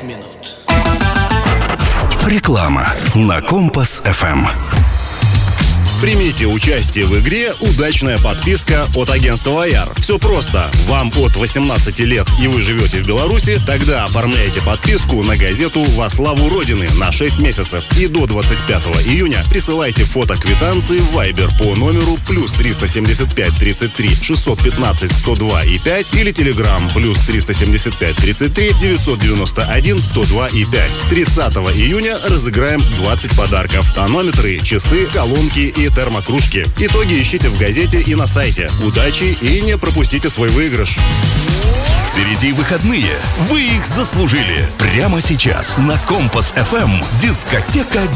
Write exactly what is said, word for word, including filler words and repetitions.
пять минут. Реклама на Компас эф эм. Примите участие в игре «Удачная подписка» от агентства «Ваяр». Все просто. Вам от восемнадцати лет и вы живете в Беларуси, тогда оформляйте подписку на газету «Во славу Родины» на шесть месяцев. И до двадцать пятого июня присылайте фото квитанции в Viber по номеру плюс триста семьдесят пять тридцать три шестьсот пятнадцать сто два и пять или Telegram плюс триста семьдесят пять тридцать три девятьсот девяносто один сто два и пять. тридцатого июня разыграем двадцать подарков. Тонометры, часы, колонки и термокружки. Итоги ищите в газете и на сайте. Удачи и не пропустите свой выигрыш. Впереди выходные. Вы их заслужили. Прямо сейчас на Компас эф эм дискотека